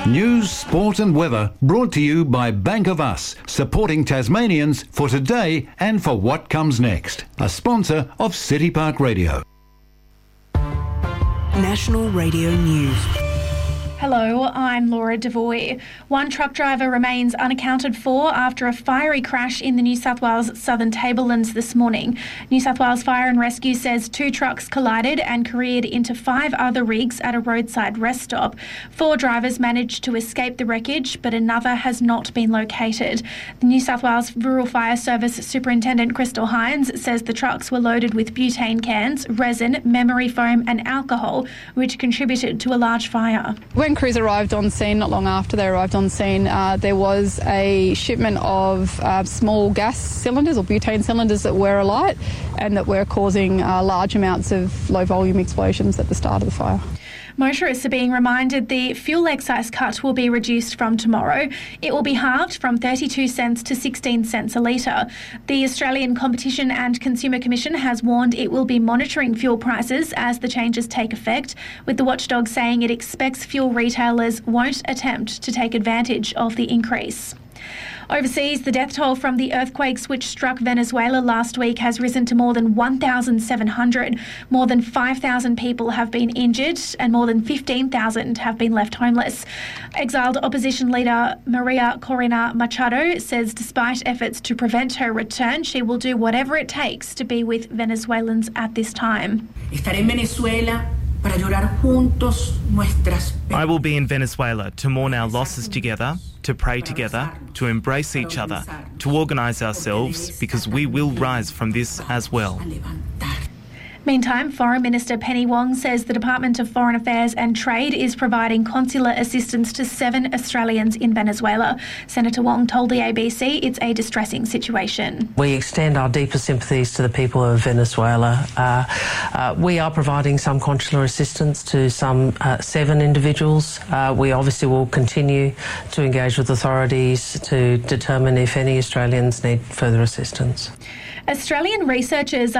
News, sport and weather brought to you by Bank of Us, supporting Tasmanians for today and for what comes next. A sponsor of City Park Radio. National Radio News. Hello, I'm Laura Devoy. One truck driver remains unaccounted for after a fiery crash in the New South Wales Southern Tablelands this morning. New South Wales Fire and Rescue says 2 trucks collided and careered into 5 other rigs at a roadside rest stop. 4 drivers managed to escape the wreckage, but another has not been located. The New South Wales Rural Fire Service Superintendent Crystal Hines says the trucks were loaded with butane cans, resin, memory foam and alcohol, which contributed to a large fire. When crews arrived on scene, not long after they arrived on scene, there was a shipment of small gas cylinders or butane cylinders that were alight and that were causing large amounts of low-volume explosions at the start of the fire. Motorists are being reminded the fuel excise cut will be reduced from tomorrow. It will be halved from 32 cents to 16 cents a litre. The Australian Competition and Consumer Commission has warned it will be monitoring fuel prices as the changes take effect, with the watchdog saying it expects fuel retailers won't attempt to take advantage of the increase. Overseas, the death toll from the earthquakes which struck Venezuela last week has risen to more than 1,700. More than 5,000 people have been injured and more than 15,000 have been left homeless. Exiled opposition leader Maria Corina Machado says despite efforts to prevent her return, she will do whatever it takes to be with Venezuelans at this time. Estaré en Venezuela para llorar juntos nuestras. I will be in Venezuela to mourn our losses together, to pray together, to embrace each other, to organise ourselves, because we will rise from this as well. Meantime, Foreign Minister Penny Wong says the Department of Foreign Affairs and Trade is providing consular assistance to 7 Australians in Venezuela. Senator Wong told the ABC it's a distressing situation. We extend our deepest sympathies to the people of Venezuela. We are providing some consular assistance to some 7 individuals. We obviously will continue to engage with authorities to determine if any Australians need further assistance. Australian researchers